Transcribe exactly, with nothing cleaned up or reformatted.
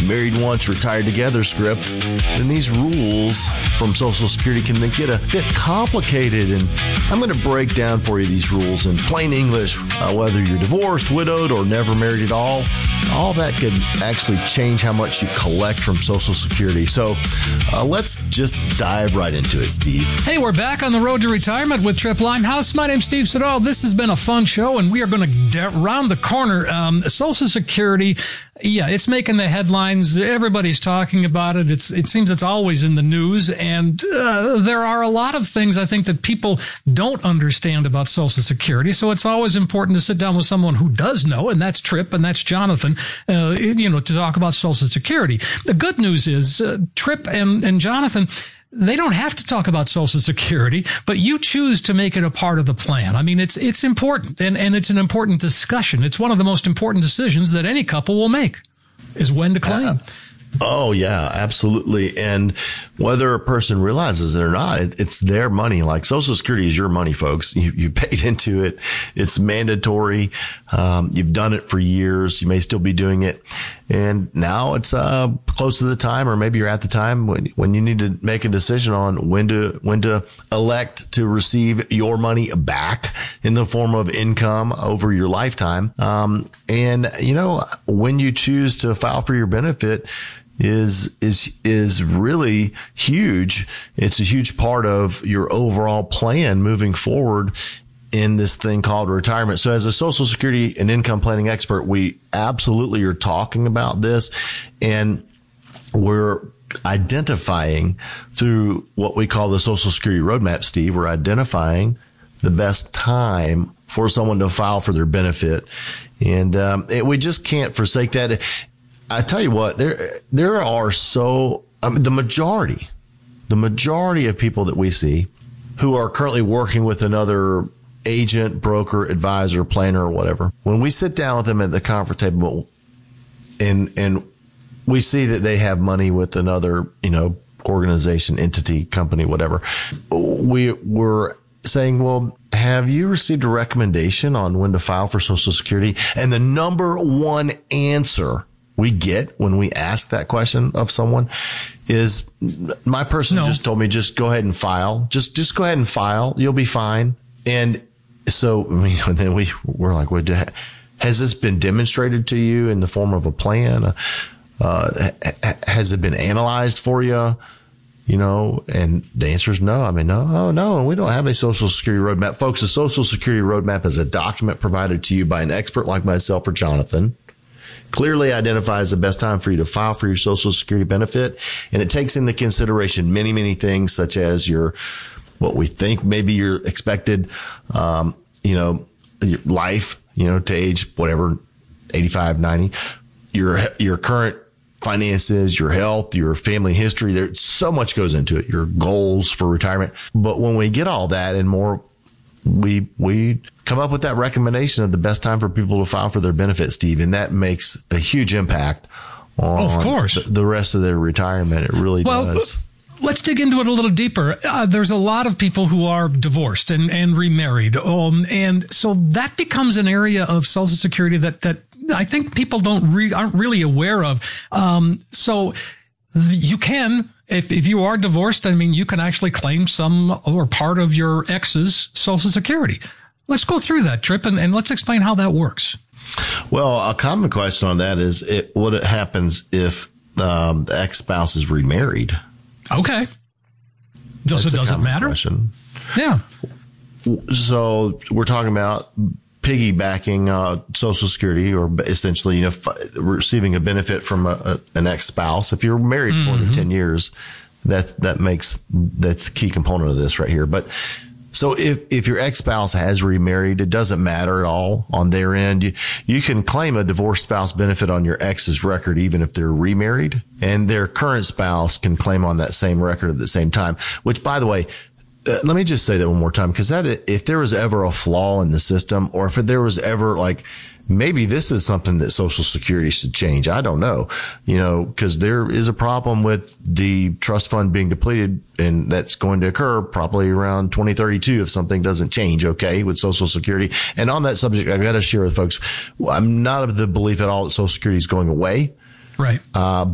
married once, retired together script, then these rules from Social Security can then get a bit complicated. And I'm going to break down for you these rules in plain English, uh, whether you're divorced, widowed, or never married at all. All that could actually change how much you collect from Social Security. So uh, let's just dive right into it, Steve. Hey, we're back on the road to retirement with Trip Limehouse. My name's Steve Siddall. This has been a fun show, and we are going to de- round the corner. Um, Social Security, yeah, it's making the headlines. Everybody's talking about it. It's It seems it's always in the news, and uh, there are a lot of things I think that people don't understand about Social Security, so it's always important to sit down with someone who does know, and that's Trip, and that's Jonathan, uh, you know, to talk about Social Security. The good news is uh, Trip and, and Jonathan, they don't have to talk about Social Security, but you choose to make it a part of the plan. I mean, it's it's important, and, and it's an important discussion. It's one of the most important decisions that any couple will make, is when to claim. Uh, oh, yeah, absolutely. And whether a person realizes it or not, it, it's their money. Like Social Security is your money, folks. You, you paid into it. It's mandatory. Um, you've done it for years. You may still be doing it. And now it's uh, close to the time, or maybe you're at the time when, when you need to make a decision on when to, when to elect to receive your money back in the form of income over your lifetime. Um, and, you know, when you choose to file for your benefit, is, is, is really huge. It's a huge part of your overall plan moving forward in this thing called retirement. So as a Social Security and income planning expert, we absolutely are talking about this, and we're identifying through what we call the Social Security roadmap, Steve, we're identifying the best time for someone to file for their benefit. And, um, it, we just can't forsake that. I tell you what, there, there are so, I mean, the majority, the majority of people that we see who are currently working with another agent, broker, advisor, planner, or whatever, when we sit down with them at the conference table and, and we see that they have money with another, you know, organization, entity, company, whatever, we were saying, well, have you received a recommendation on when to file for Social Security? And the number one answer we get when we ask that question of someone is, my person no. just told me, just go ahead and file. Just, just go ahead and file. You'll be fine. And so, I mean, then we, we're like, well, has this been demonstrated to you in the form of a plan? Uh, has it been analyzed for you? You know, and the answer is no. I mean, no, oh, no, we don't have a Social Security roadmap. Folks, a Social Security roadmap is a document provided to you by an expert like myself or Jonathan. Clearly identifies the best time for you to file for your Social Security benefit. And it takes into consideration many, many things, such as your, what we think maybe your expected, um, you know, your life, you know, to age, whatever, eighty-five, ninety, your, your current finances, your health, your family history. There's so much goes into it, your goals for retirement. But when we get all that and more, we, we come up with that recommendation of the best time for people to file for their benefit, Steve. And that makes a huge impact on oh, of course. The, the rest of their retirement. It really well, does. Let's dig into it a little deeper. Uh, there's a lot of people who are divorced and, and remarried. Um, and so that becomes an area of Social Security that, that I think people don't re- aren't really aware of. Um, so you can, if, if you are divorced, I mean, you can actually claim some or part of your ex's Social Security. Let's go through that, Trip, and, and let's explain how that works. Well, a common question on that is it, what happens if um, the ex-spouse is remarried? Okay. Does it, does it matter? Question. Yeah. So we're talking about piggybacking uh, Social Security, or essentially, you know, f- receiving a benefit from a, a, an ex-spouse. If you're married mm-hmm. more than ten years, that that makes that's the key component of this right here. But so if if your ex-spouse has remarried, it doesn't matter at all on their end. You you can claim a divorced spouse benefit on your ex's record even if they're remarried, and their current spouse can claim on that same record at the same time. Which, by the way, Uh, let me just say that one more time, because that if there was ever a flaw in the system, or if there was ever like, maybe this is something that Social Security should change. I don't know, you know, because there is a problem with the trust fund being depleted, and that's going to occur probably around twenty thirty-two if something doesn't change, okay, with Social Security. And on that subject, I've got to share with folks, I'm not of the belief at all that Social Security is going away. Right. Uh,